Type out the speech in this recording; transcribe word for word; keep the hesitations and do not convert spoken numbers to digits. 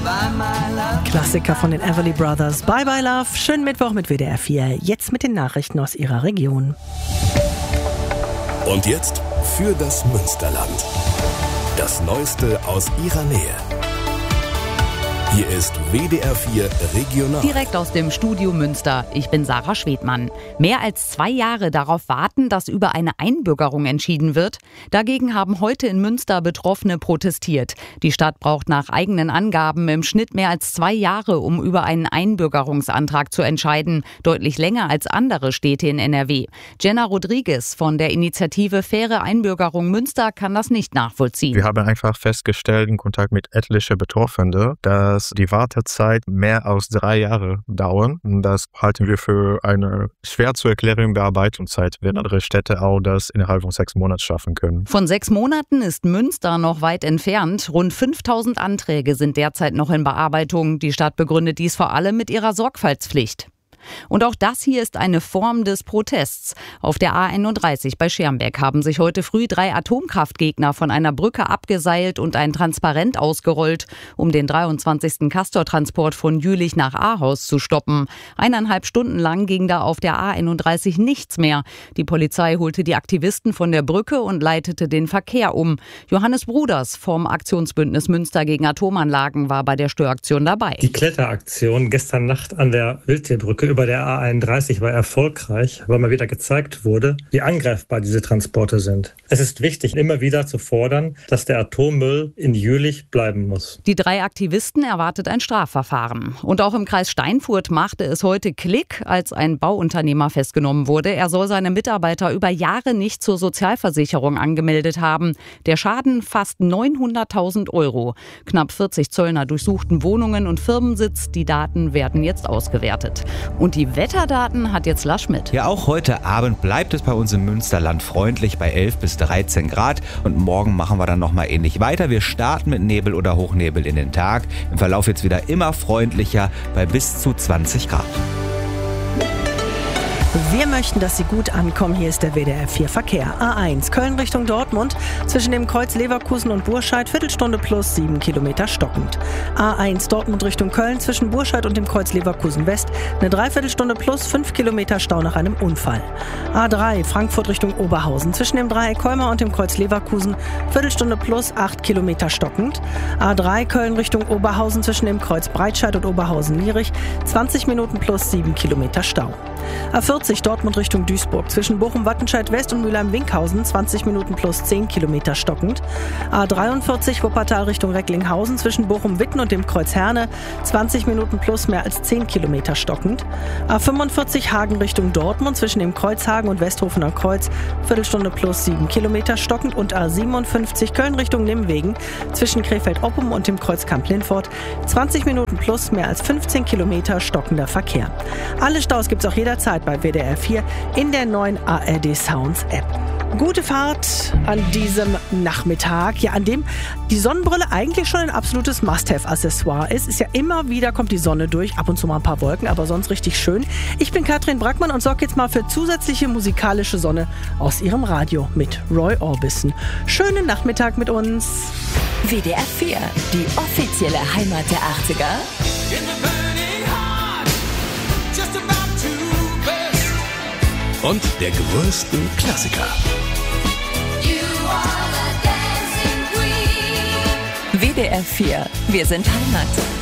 Klassiker von den Everly Brothers. Bye Bye Love. Schönen Mittwoch mit W D R vier. Jetzt mit den Nachrichten aus Ihrer Region. Und jetzt für das Münsterland. Das Neueste aus Ihrer Nähe. Hier ist W D R vier Regional. Direkt aus dem Studio Münster. Ich bin Sarah Schwedmann. Mehr als zwei Jahre darauf warten, dass über eine Einbürgerung entschieden wird. Dagegen haben heute in Münster Betroffene protestiert. Die Stadt braucht nach eigenen Angaben im Schnitt mehr als zwei Jahre, um über einen Einbürgerungsantrag zu entscheiden. Deutlich länger als andere Städte in N R W. Jenna Rodriguez von der Initiative Faire Einbürgerung Münster kann das nicht nachvollziehen. Wir haben einfach festgestellt in Kontakt mit etlichen Betroffenen, dass die Wartezeit mehr als drei Jahre dauern. Das halten wir für eine schwer zu erklärende Bearbeitungszeit, während andere Städte auch das innerhalb von sechs Monaten schaffen können. Von sechs Monaten ist Münster noch weit entfernt. Rund fünftausend Anträge sind derzeit noch in Bearbeitung. Die Stadt begründet dies vor allem mit ihrer Sorgfaltspflicht. Und auch das hier ist eine Form des Protests. Auf der A einunddreißig bei Schermbeck haben sich heute früh drei Atomkraftgegner von einer Brücke abgeseilt und ein Transparent ausgerollt, um den dreiundzwanzigsten Castor-Transport von Jülich nach Ahaus zu stoppen. Eineinhalb Stunden lang ging da auf der A einunddreißig nichts mehr. Die Polizei holte die Aktivisten von der Brücke und leitete den Verkehr um. Johannes Bruders vom Aktionsbündnis Münster gegen Atomanlagen war bei der Störaktion dabei. Die Kletteraktion gestern Nacht an der Wildtierbrücke über der A einunddreißig war erfolgreich, weil mal wieder gezeigt wurde, wie angreifbar diese Transporte sind. Es ist wichtig, immer wieder zu fordern, dass der Atommüll in Jülich bleiben muss. Die drei Aktivisten erwartet ein Strafverfahren. Und auch im Kreis Steinfurt machte es heute Klick, als ein Bauunternehmer festgenommen wurde. Er soll seine Mitarbeiter über Jahre nicht zur Sozialversicherung angemeldet haben. Der Schaden fast neunhunderttausend Euro. Knapp vierzig Zöllner durchsuchten Wohnungen und Firmensitz. Die Daten werden jetzt ausgewertet. Und die Wetterdaten hat jetzt Lars Schmidt. Ja, auch heute Abend bleibt es bei uns im Münsterland freundlich bei elf bis dreizehn Grad. Und morgen machen wir dann nochmal ähnlich weiter. Wir starten mit Nebel oder Hochnebel in den Tag. Im Verlauf jetzt wieder immer freundlicher bei bis zu zwanzig Grad. Wir möchten, dass Sie gut ankommen. Hier ist der W D R vier Verkehr. A eins, Köln Richtung Dortmund, zwischen dem Kreuz Leverkusen und Burscheid, Viertelstunde plus sieben Kilometer stockend. A eins, Dortmund Richtung Köln, zwischen Burscheid und dem Kreuz Leverkusen West, eine Dreiviertelstunde plus fünf Kilometer Stau nach einem Unfall. A drei, Frankfurt Richtung Oberhausen, zwischen dem Dreieck Kolmar und dem Kreuz Leverkusen, Viertelstunde plus acht Kilometer stockend. A drei, Köln Richtung Oberhausen, zwischen dem Kreuz Breitscheid und Oberhausen-Lierich, zwanzig Minuten plus sieben Kilometer Stau. A vierzig, Dortmund Richtung Duisburg, zwischen Bochum-Wattenscheid-West und Mülheim-Winkhausen, zwanzig Minuten plus zehn Kilometer stockend. A dreiundvierzig, Wuppertal Richtung Recklinghausen, zwischen Bochum-Witten und dem Kreuz Herne, zwanzig Minuten plus mehr als zehn Kilometer stockend. A fünfundvierzig, Hagen Richtung Dortmund, zwischen dem Kreuz Hagen und Westhofener Kreuz, Viertelstunde plus sieben Kilometer stockend. Und A siebenundfünfzig, Köln Richtung Nimwegen, zwischen Krefeld-Oppum und dem Kreuz Kamp-Lindfort, zwanzig Minuten plus mehr als fünfzehn Kilometer stockender Verkehr. Alle Staus gibt's auch jederzeit bei W D R vier in der neuen A R D Sounds App. Gute Fahrt an diesem Nachmittag, ja, an dem die Sonnenbrille eigentlich schon ein absolutes Must-Have-Accessoire ist. Ist ja immer wieder, kommt die Sonne durch, ab und zu mal ein paar Wolken, aber sonst richtig schön. Ich bin Katrin Brackmann und sorge jetzt mal für zusätzliche musikalische Sonne aus Ihrem Radio mit Roy Orbison. Schönen Nachmittag mit uns. W D R vier, die offizielle Heimat der achtziger. Und der größten Klassiker. W D R vier, wir sind Heimat.